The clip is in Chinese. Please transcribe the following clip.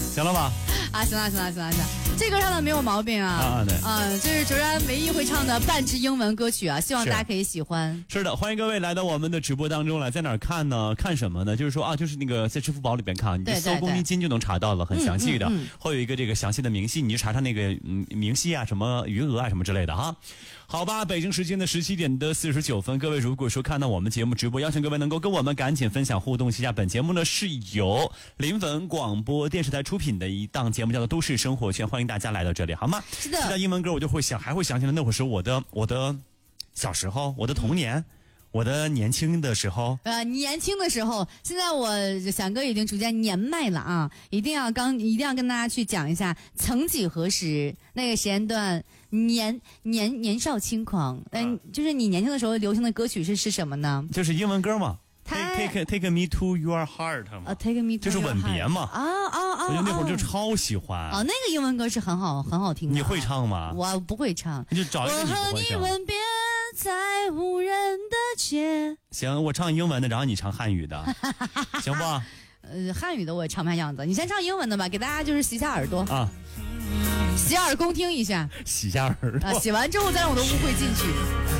行了吧？ 啊，行了，这歌唱的没有毛病啊。 对这是卓然唯一会唱的半支英文歌曲啊，希望大家可以喜欢。 是的，欢迎各位来到我们的直播当中来，在哪儿看呢？看什么呢？就是说就是那个在支付宝里边看，你搜公积金就能查到了，很详细的，会有一个这个详细的明细，你就查查那个明细啊，什么余额啊，什么之类的哈。好吧，北京时间的17点的49分，各位如果说看到我们节目直播，邀请各位能够跟我们赶紧分享互动一下。本节目呢是由临汾广播电视台出品的一档节目，叫做《都市生活圈》，欢迎大家来到这里，好吗？ 是的。 提到英文歌，我就会还会想起来那会儿是我的小时候，我的童年。我的年轻的时候， 年轻的时候，现在我翔哥已经逐渐年迈了啊，一定要跟大家去讲一下，曾几何时那个时间段，年少轻狂，就是你年轻的时候流行的歌曲是什么呢？ 就是英文歌嘛。Take me to your heart 嘛 ，Take me to your heart 就是吻别嘛。我就那会儿就超喜欢。 那个英文歌是很好听的。 你会唱吗？ 我不会唱。 你就找一个你不会唱。 我和你吻别在无人的街。 行，我唱英文的，然后你唱汉语的，行不？ 汉语的我也唱不下样子，你先唱英文的吧，给大家就是洗下耳朵啊， 洗耳恭听一下， 洗下耳朵。 洗完之后再让我的污秽进去。